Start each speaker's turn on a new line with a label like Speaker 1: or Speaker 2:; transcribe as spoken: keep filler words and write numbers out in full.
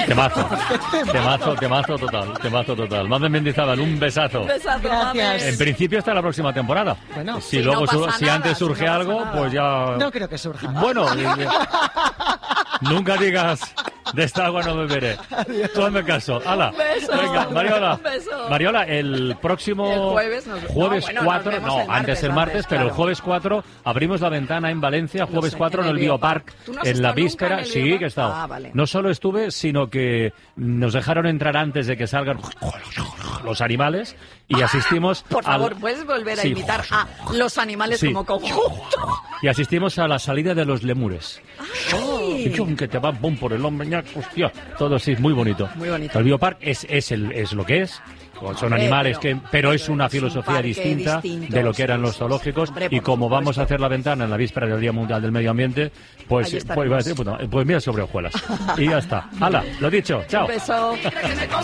Speaker 1: Temazo, temazo, temazo total, temazo total. Mamen Mendizábal, un besazo.
Speaker 2: Un besazo,
Speaker 3: Gracias.
Speaker 1: En principio hasta la próxima temporada.
Speaker 3: Bueno,
Speaker 1: si
Speaker 2: sí,
Speaker 1: luego
Speaker 2: no
Speaker 1: su-
Speaker 2: pasa
Speaker 1: si
Speaker 2: nada,
Speaker 1: antes
Speaker 2: si no
Speaker 1: surge
Speaker 2: pasa
Speaker 1: algo,
Speaker 2: nada.
Speaker 1: pues ya.
Speaker 3: no creo que surja.
Speaker 1: Bueno, nunca digas de esta agua no beberé. Tú hazme caso. Hala.
Speaker 2: Un beso.
Speaker 1: Venga, Mariola.
Speaker 2: Un beso.
Speaker 1: Mariola, el próximo
Speaker 2: El jueves nos-
Speaker 1: jueves
Speaker 2: no, bueno, nos
Speaker 1: cuatro,
Speaker 2: vemos
Speaker 1: no,
Speaker 2: el martes,
Speaker 1: antes el martes,
Speaker 2: antes,
Speaker 1: pero el
Speaker 2: claro.
Speaker 1: jueves cuatro abrimos la ventana en Valencia, jueves
Speaker 2: sé,
Speaker 1: cuatro en el Biopark,
Speaker 2: ¿Tú no has
Speaker 1: en la
Speaker 2: estado nunca
Speaker 1: víspera.
Speaker 2: en el
Speaker 1: Sí,
Speaker 2: Biopark?
Speaker 1: que he estado.
Speaker 2: Ah, vale.
Speaker 1: No solo estuve, sino que nos dejaron entrar antes de que salgan los animales y asistimos
Speaker 2: Por favor,
Speaker 1: al-
Speaker 2: ¿puedes volver a
Speaker 1: Sí.
Speaker 2: imitar a los animales
Speaker 1: Sí.
Speaker 2: como conjunto?
Speaker 1: y asistimos a la salida de los lemures. Y chum, que te van bum por el hombro, ñac, hostia, todo sí, muy bonito.
Speaker 2: Muy bonito.
Speaker 1: El Biopark es, es, el, es lo que es. Son
Speaker 2: Hombre,
Speaker 1: animales
Speaker 2: pero-
Speaker 1: que, pero es
Speaker 2: pero
Speaker 1: una
Speaker 2: es un
Speaker 1: filosofía
Speaker 2: parque
Speaker 1: distinta
Speaker 2: distinto,
Speaker 1: de lo que
Speaker 2: sí,
Speaker 1: eran los
Speaker 2: sí,
Speaker 1: zoológicos.
Speaker 2: hombre,
Speaker 1: Y
Speaker 2: por
Speaker 1: como vamos a
Speaker 2: supuesto.
Speaker 1: hacer la ventana en la víspera del Día Mundial del Medio Ambiente,
Speaker 2: Ahí
Speaker 1: pues,
Speaker 2: estaremos.
Speaker 1: pues, iba a decir, bueno, pues mira sobre hojuelas. Y ya está. Hala, lo dicho, chao.
Speaker 2: Un beso.